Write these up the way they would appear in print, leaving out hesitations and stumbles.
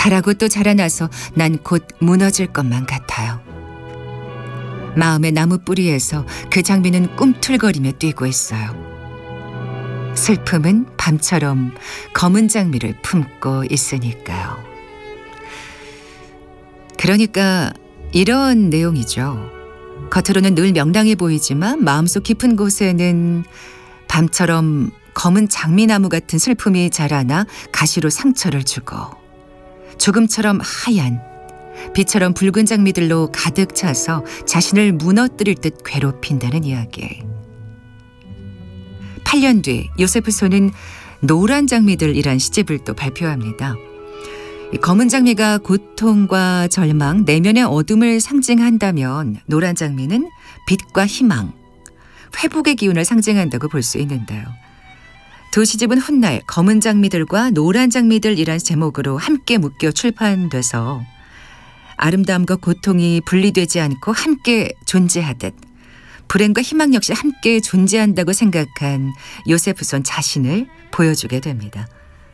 자라고 또 자라나서 난 곧 무너질 것만 같아요. 마음의 나무 뿌리에서 그 장미는 꿈틀거리며 뛰고 있어요. 슬픔은 밤처럼 검은 장미를 품고 있으니까요. 그러니까 이런 내용이죠. 겉으로는 늘 명랑해 보이지만 마음속 깊은 곳에는 밤처럼 검은 장미나무 같은 슬픔이 자라나 가시로 상처를 주고 죽음처럼 하얀 빛처럼 붉은 장미들로 가득 차서 자신을 무너뜨릴 듯 괴롭힌다는 이야기. 8년 뒤 요세프소는 노란 장미들이란 시집을 또 발표합니다. 검은 장미가 고통과 절망, 내면의 어둠을 상징한다면 노란 장미는 빛과 희망, 회복의 기운을 상징한다고 볼 수 있는데요. 두 시집은 훗날 검은 장미들과 노란 장미들이란 제목으로 함께 묶여 출판돼서 아름다움과 고통이 분리되지 않고 함께 존재하듯 불행과 희망 역시 함께 존재한다고 생각한 요세프손 자신을 보여주게 됩니다.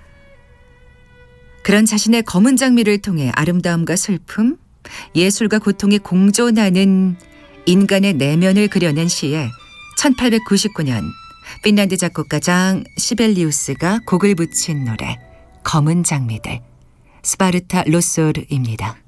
그런 자신의 검은 장미를 통해 아름다움과 슬픔, 예술과 고통이 공존하는 인간의 내면을 그려낸 시에 1899년 핀란드 작곡가 장 시벨리우스가 곡을 붙인 노래 검은 장미들 스파르타 로소르입니다.